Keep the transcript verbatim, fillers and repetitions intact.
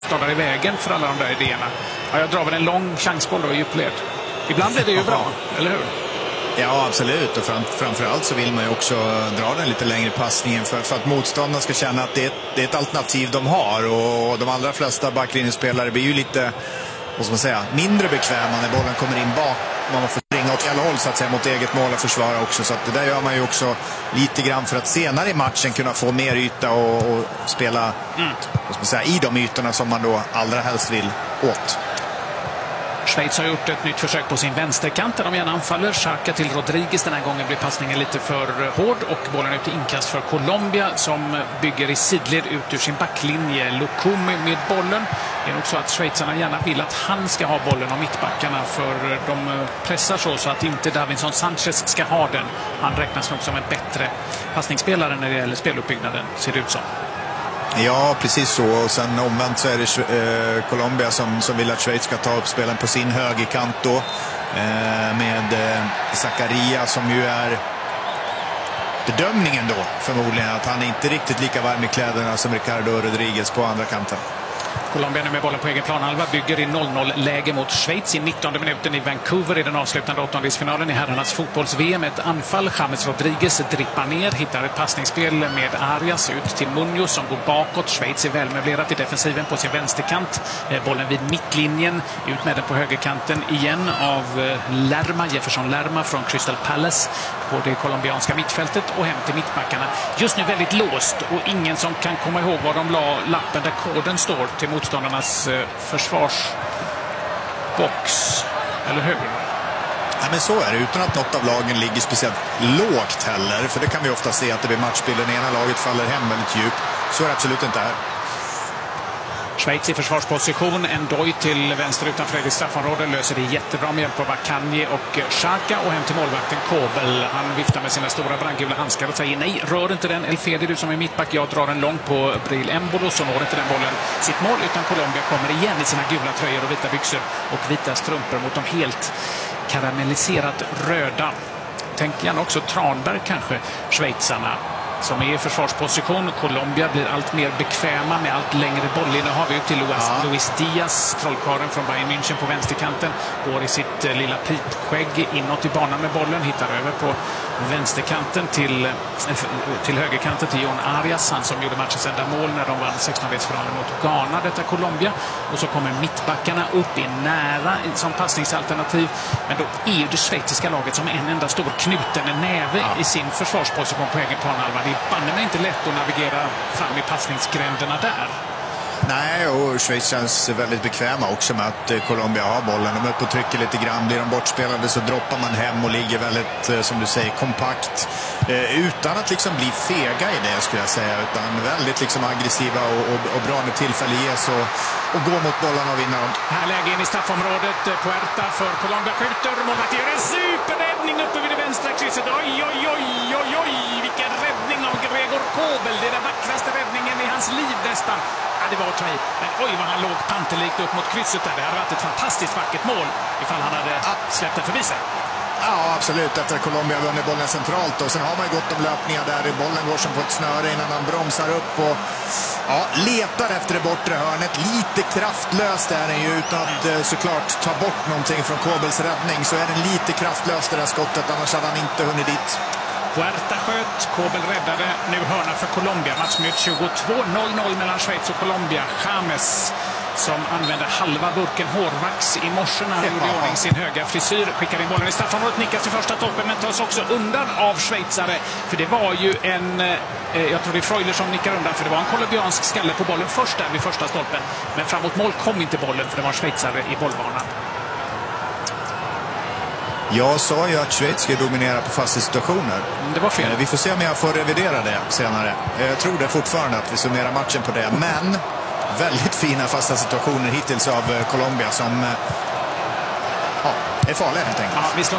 står i vägen för alla de där idéerna. Ja, jag drar väl en lång chansboll och djupled. Ibland är det ju bra, eller hur? Ja, absolut. Och fram, framförallt så vill man ju också dra den lite längre passningen för, för att motståndarna ska känna att det är, ett, det är ett alternativ de har. Och de allra flesta backlinjespelare blir ju lite, vad ska man säga, mindre bekväma när bollen kommer in bak. Man får springa åt alla håll så att säga mot eget mål och försvara också. Så att det där gör man ju också lite grann för att senare i matchen kunna få mer yta och, och spela mm. vad ska man säga, i de ytorna som man då allra helst vill åt. Schweiz har gjort ett nytt försök på sin vänsterkant där de gärna anfaller. Xhaka till Rodriguez. Den här gången blir passningen lite för hård och bollen ut i inkast för Colombia som bygger i sidled ut ur sin backlinje. Lukumi med bollen. Det är nog så att schweizarna gärna vill att han ska ha bollen av mittbackarna för de pressar så, så att inte Davinson Sanchez ska ha den. Han räknas nog som en bättre passningsspelare när det gäller speluppbyggnaden, ser det ut som. Ja, precis så. Och sen omvänt så är det eh, Colombia som, som vill att Schweiz ska ta upp spelen på sin högerkant då. Eh, med eh, Zakaria som ju är bedömningen då förmodligen att han är inte riktigt lika varm i kläderna som Ricardo Rodriguez på andra kanten. Colombia nu med bollen på egen planhalva bygger i noll noll-läge mot Schweiz i nittonde minuten i Vancouver i den avslutande åttondelsfinalen i herrarnas fotbolls-V M. Ett anfall. James Rodriguez drippar ner, hittar ett passningsspel med Arias ut till Munoz som går bakåt. Schweiz är välmöblerat i defensiven på sin vänsterkant. Bollen vid mittlinjen, ut med den på högerkanten igen av Lerma, Jefferson Lerma från Crystal Palace på det colombianska mittfältet och hem till mittbackarna. Just nu väldigt låst och ingen som kan komma ihåg var de la lappen där koden står till motståndarnas eh, försvarsbox. Eller hur? Ja, men så är det, utan att något av lagen ligger speciellt lågt heller. För det kan vi ofta se att det blir matchbilden. Ena laget faller hem väldigt djupt. Så är det absolut inte här. Schweiz i försvarsposition. En doj till vänster utanför eget straffområde. Löser det jättebra med hjälp av Akanji och Xhaka. Och hem till målvakten Kobel. Han viftar med sina stora brandgula handskar och säger nej, rör inte den. Elfedi, du som är mittback. Jag drar den långt på Bril Embolo. Så når inte den bollen sitt mål. Utan Colombia kommer igen i sina gula tröjor och vita byxor. Och vita strumpor mot de helt karamelliserat röda. Tänk gärna också Tranberg kanske, schweizarna. Som är i försvarsposition. Colombia blir allt mer bekväma med allt längre bollinnehav ut till Luis, ja. Luis Diaz, trollkaren från Bayern München på vänsterkanten. Går i sitt eh, lilla pipskägg inåt i banan med bollen. Hittar över på vänsterkanten till, eh, till högerkanten till Jon Arias. Han som gjorde matchens enda mål när de vann sexton-delsfinalen mot Ghana. Detta Colombia. Och så kommer mittbackarna upp i nära som passningsalternativ. Men då är ju det schweiziska laget som en enda stor knuten näve ja. i sin försvarsposition på egen planhalva. Det är banne mig inte lätt att navigera fram i passningsgränderna där. Nej, och Schweiz känns väldigt bekväma också med att Colombia har bollen. De är uppe och trycker lite grann. Blir de bortspelade så droppar man hem och ligger väldigt, som du säger, kompakt. Utan att liksom bli fega i det, skulle jag säga. Utan väldigt liksom aggressiva och, och, och bra när tillfälle ges och, och gå mot bollarna och vinna dem. Här läge in i straffområdet. Puerta för Colombia skjuter. Målvakten gör en superräddning uppe vid det vänstra krysset. Oj, oj, oj, oj, oj. Vilken räddning av Gregor Kobel. Det är den vackraste räddningen i hans liv nästan. Ja, det var att ta i. Men oj vad han låg pantelikt upp mot krysset där. Det hade varit ett fantastiskt vackert mål ifall han hade ja. släppt den förbi sig. Ja, absolut. Efter att Colombia vunnit bollen centralt. Och sen har man ju gått om löpningar där. Bollen går som på ett snöre innan han bromsar upp och ja, letar efter det bortre hörnet. Lite kraftlöst är den ju, utan att mm. såklart ta bort någonting från Kobels räddning. Så är den lite kraftlöst det där skottet. Annars hade han inte hunnit dit. Puerta sköt, Kobel räddade, nu hörna för Colombia. Matchminut tjugotvå, noll noll mellan Schweiz och Colombia. James som använde halva burken hårvax i morse när han gjorde i ordning sin höga frisyr. Skickar in bollen i straffområdet, nickas till första toppen men tas också undan av schweizare. För det var ju en, eh, jag tror det är Freuler som nickar undan, för det var en colombiansk skalle på bollen först där vid första stolpen. Men framåt mål kom inte bollen för det var schweizare i bollbanan. Jag sa ju att Schweiz ska dominera på fasta situationer. Det var fel. Vi får se om jag får revidera det senare. Jag tror det fortfarande att vi summerar matchen på det. Men väldigt fina fasta situationer hittills av Colombia som ja, är farliga helt enkelt. Ja, vi slår